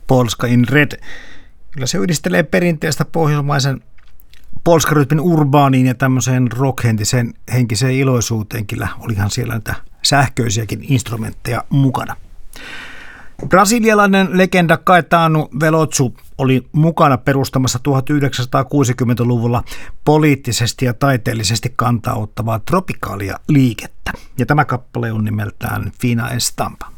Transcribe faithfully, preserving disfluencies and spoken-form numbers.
Polska in Red. Kyllä se yhdistelee perinteistä pohjoismaisen polskarytmin urbaaniin ja tämmöiseen rockhentiseen henkiseen iloisuuteen. Kyllä olihan siellä näitä sähköisiäkin instrumentteja mukana. Brasilialainen legenda Caetano Veloso oli mukana perustamassa tuhatyhdeksänsataakuusikymmentäluvulla poliittisesti ja taiteellisesti kantaa ottavaa tropikaalia liikettä. Ja tämä kappale on nimeltään Fina Estampa.